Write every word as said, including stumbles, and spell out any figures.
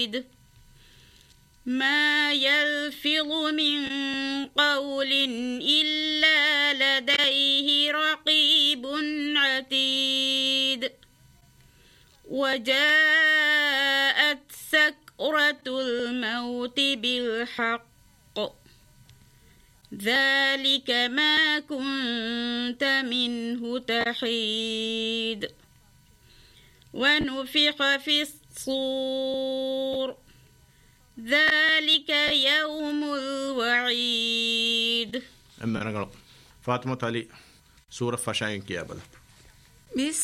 ما يلفظ من قول إلا لديه رقيب عتيد وجاءت سكرة الموت بالحق ذلك ما كنت منه تحيد ونفخ في الصور ذلك يوم الوعيد. أما نقرأ فاطمة علي سورة فشاين كيابلا.